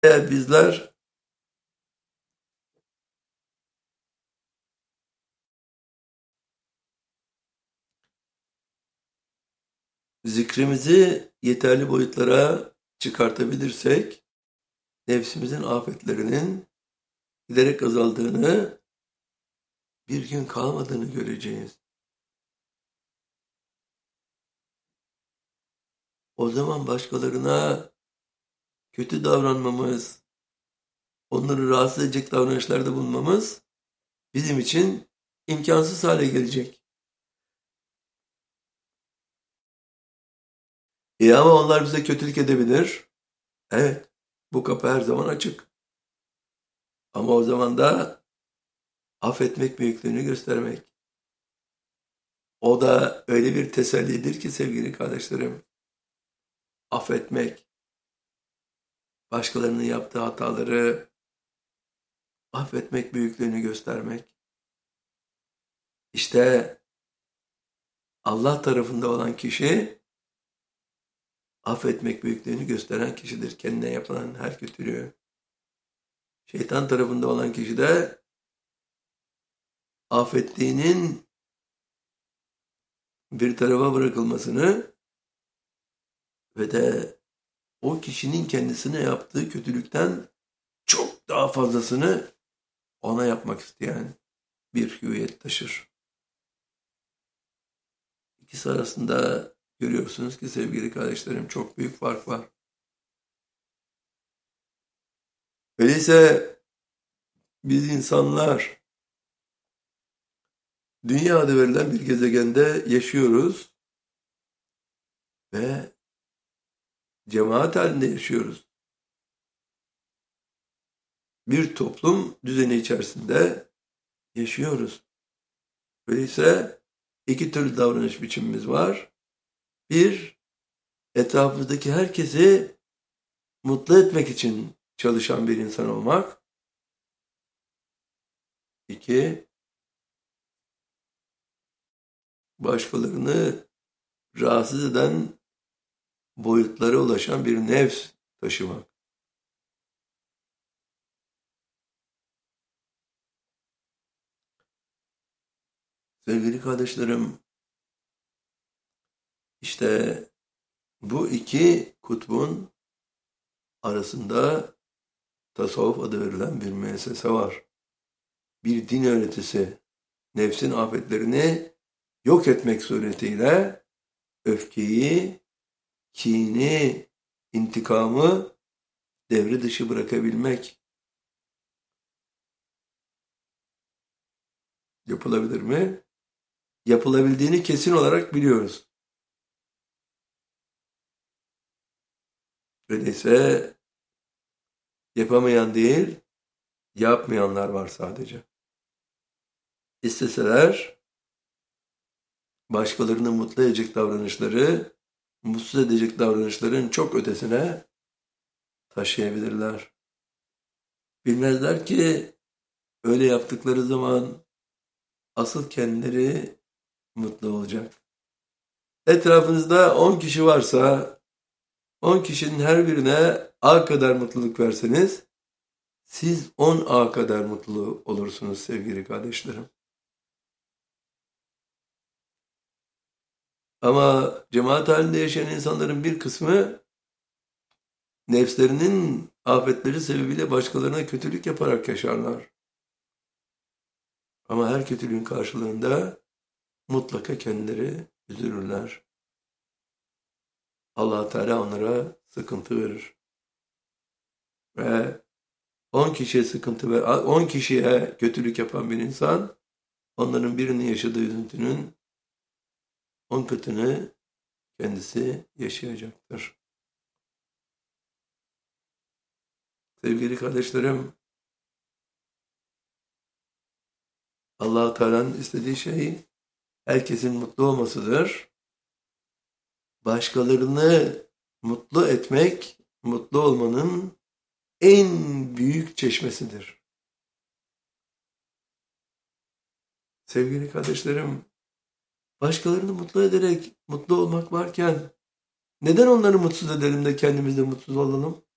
Eğer bizler zikrimizi yeterli boyutlara çıkartabilirsek, nefsimizin afetlerinin giderek azaldığını, bir gün kalmadığını göreceğiz. O zaman başkalarına kötü davranmamız, onları rahatsız edecek davranışlarda bulunmamız bizim için imkansız hale gelecek. Ama onlar bize kötülük edebilir. Evet, bu kapı her zaman açık. Ama o zaman da affetmek büyüklüğünü göstermek. O da öyle bir tesellidir ki sevgili kardeşlerim. Affetmek, başkalarının yaptığı hataları affetmek büyüklüğünü göstermek. İşte Allah tarafında olan kişi affetmek büyüklüğünü gösteren kişidir. Kendine yapılan her kötülüğü. Şeytan tarafında olan kişi de affettiğinin bir tarafa bırakılmasını ve de o kişinin kendisine yaptığı kötülükten çok daha fazlasını ona yapmak isteyen bir hüviyet taşır. İkisi arasında görüyorsunuz ki sevgili kardeşlerim çok büyük fark var. Öyleyse biz insanlar dünya adı verilen bir gezegende yaşıyoruz ve cemaat halinde yaşıyoruz. Bir toplum düzeni içerisinde yaşıyoruz. Öyleyse iki türlü davranış biçimimiz var. Bir, etrafımızdaki herkesi mutlu etmek için çalışan bir insan olmak. İki, başkalarını rahatsız eden boyutlara ulaşan bir nefs taşımak. Sevgili kardeşlerim, işte bu iki kutbun arasında tasavvuf adı verilen bir müessese var. Bir din öğretisi, nefsin afetlerini yok etmek suretiyle öfkeyi, kini, intikamı devre dışı bırakabilmek. Yapılabilir mi? Yapılabildiğini kesin olarak biliyoruz. Öyleyse yapamayan değil, yapmayanlar var sadece. İsteseler başkalarını mutlu edecek davranışları, mutsuz edecek davranışların çok ötesine taşıyabilirler. Bilmezler ki öyle yaptıkları zaman asıl kendileri mutlu olacak. Etrafınızda 10 kişi varsa 10 kişinin her birine A kadar mutluluk verseniz siz 10 A kadar mutlu olursunuz sevgili kardeşlerim. Ama cemaat halinde yaşayan insanların bir kısmı nefslerinin afetleri sebebiyle başkalarına kötülük yaparak yaşarlar. Ama her kötülüğün karşılığında mutlaka kendileri üzülürler. Allah Teala onlara sıkıntı verir. Ve 10 kişiye sıkıntı ver, 10 kişiye kötülük yapan bir insan onların birinin yaşadığı üzüntünün 10 katını kendisi yaşayacaktır. Sevgili kardeşlerim, Allah Teala'nın istediği şey herkesin mutlu olmasıdır. Başkalarını mutlu etmek, mutlu olmanın en büyük çeşmesidir. Sevgili kardeşlerim, başkalarını mutlu ederek mutlu olmak varken neden onları mutsuz edelim de kendimiz de mutsuz olalım?